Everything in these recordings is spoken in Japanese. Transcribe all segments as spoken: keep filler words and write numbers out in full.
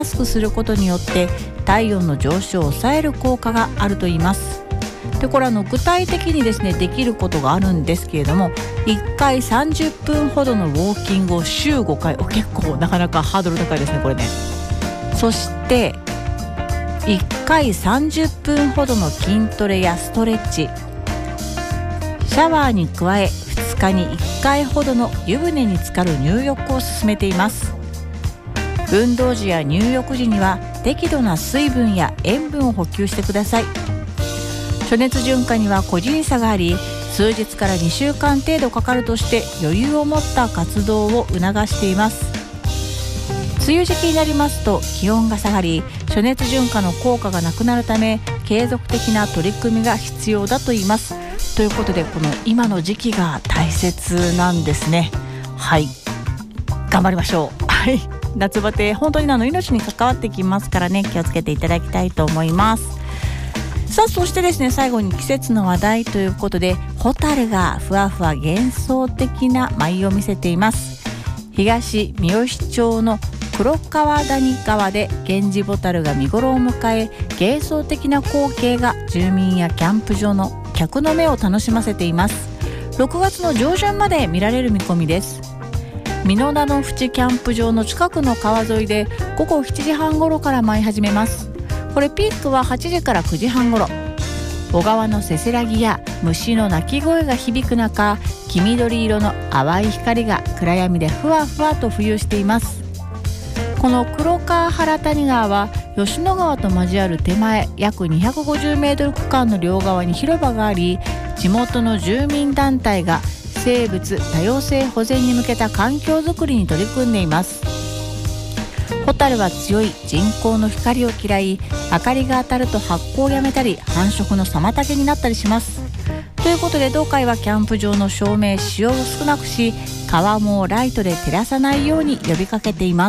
すくすることによって体温の上昇を抑える効果があるといいます。でこれあの具体的にですねできることがあるんですけれども、いっかいさんじゅっぷんほどのウォーキングを週ごかい、結構なかなかハードル高いですねこれね。そしていっかいさんじゅっぷんほどの筋トレやストレッチ、シャワーに加えふつかにいっかいほどの湯船に浸かる入浴を勧めています。運動時や入浴時には適度な水分や塩分を補給してください。暑熱順化には個人差があり、数日からにしゅうかん程度かかるとして余裕を持った活動を促しています。梅雨時期になりますと気温が下がり、暑熱順化の効果がなくなるため継続的な取り組みが必要だと言います。ということでこの今の時期が大切なんですね。はい、頑張りましょう。はい、夏バテ本当にあの命に関わってきますからね、気をつけていただきたいと思います。さあそしてですね、最後に季節の話題ということで、ホタルがふわふわ幻想的な舞を見せています。東三好町の黒川谷川でゲンジボタルが見頃を迎え、幻想的な光景が住民やキャンプ場の客の目を楽しませています。ろくがつの上旬まで見られる見込みです。美濃田の淵キャンプ場の近くの川沿いでごごしちじはん頃から舞い始めます。これピークははちじからくじはん頃。小川のせせらぎや虫の鳴き声が響く中、黄緑色の淡い光が暗闇でふわふわと浮遊しています。この黒川原谷川は吉野川と交わる手前約にひゃくごじゅうメートル区間の両側に広場があり、地元の住民団体が生物多様性保全に向けた環境づくりに取り組んでいます。ホタルは強い人工の光を嫌い、明かりが当たると発光をやめたり繁殖の妨げになったりします。ということで同会はキャンプ場の照明使用を少なくし、川面をライトで照らさないように呼びかけています。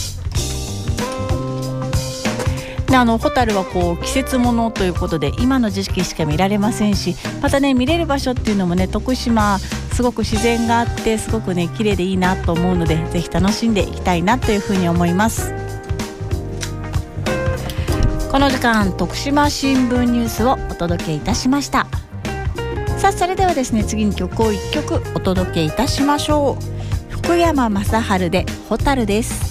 であのホタルはこう季節ものということで今の時期しか見られませんし、またね見れる場所っていうのもね、徳島すごく自然があってすごくね綺麗でいいなと思うので、ぜひ楽しんでいきたいなというふうに思います。この時間徳島新聞ニュースをお届けいたしました。さあそれではですね、次に曲をいっきょくお届けいたしましょう。福山雅治でホタルです。